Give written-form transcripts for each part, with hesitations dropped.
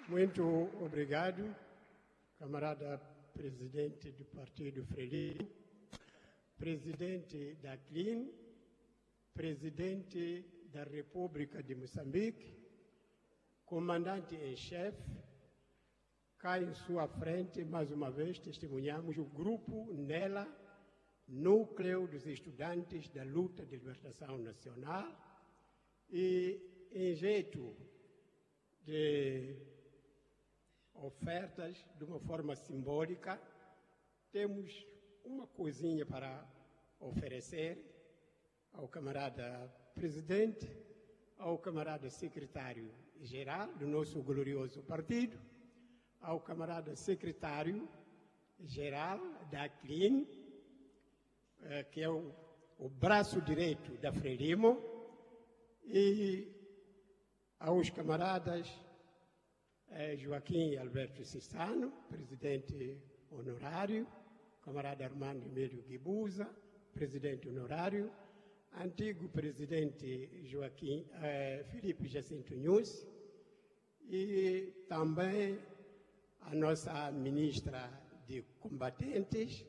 Muito obrigado, camarada presidente do Partido Frelimo, presidente da CLIN, presidente da República de Moçambique, comandante em chefe. Cá em sua frente, mais uma vez, testemunhamos o grupo NELA, Núcleo dos Estudantes da Luta de Libertação Nacional, e em jeito de ofertas, de uma forma simbólica, temos uma coisinha para oferecer ao camarada presidente, ao camarada secretário-geral do nosso glorioso partido, ao camarada secretário-geral da CLIN, que é o braço direito da Frelimo, e aos camaradas Joaquim Alberto Cissano, presidente honorário, camarada Armando Emílio Guibuza, presidente honorário, antigo presidente Filipe Jacinto Nunes, e também a nossa ministra de combatentes,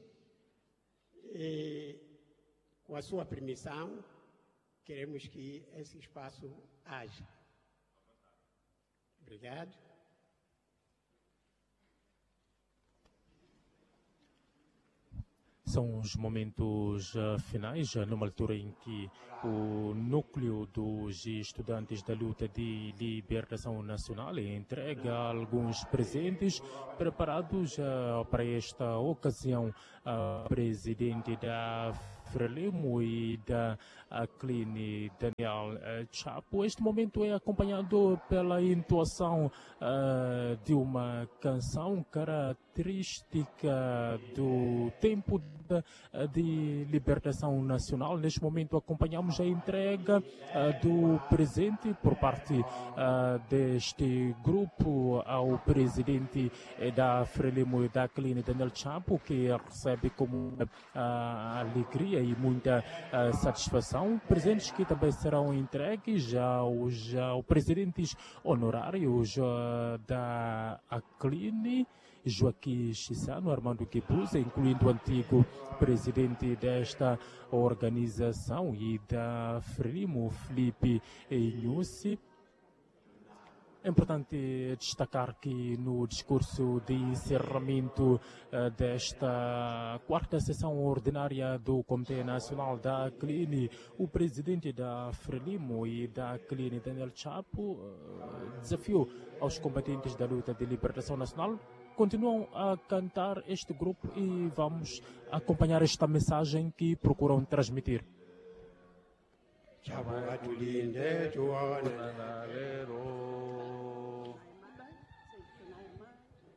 e com a sua permissão, queremos que esse espaço haja. Obrigado. São os momentos finais, numa altura em que o núcleo dos estudantes da luta de libertação nacional entrega alguns presentes preparados para esta ocasião. Presidente da Frelimo e da CLIN, Daniel Chapo. Este momento é acompanhado pela entoação de uma canção característica do tempo de libertação nacional. Neste momento acompanhamos a entrega do presente por parte deste grupo ao presidente da Frelimo e da CLIN, Daniel Chapo, que recebe como alegria e muita satisfação presentes que também serão entregues aos presidentes honorários da CLIN, Joaquim Cissano, Armando Guibuza, incluindo o antigo presidente desta organização, e da Frelimo, Filipe Nunes. É importante destacar que no discurso de encerramento desta quarta sessão ordinária do Comitê Nacional da CLIN, o presidente da Frelimo e da CLIN, Daniel Chapo, desafiou aos combatentes da luta de libertação nacional. Continuam a cantar este grupo e vamos acompanhar esta mensagem que procuram transmitir. Chapo atulinde tuone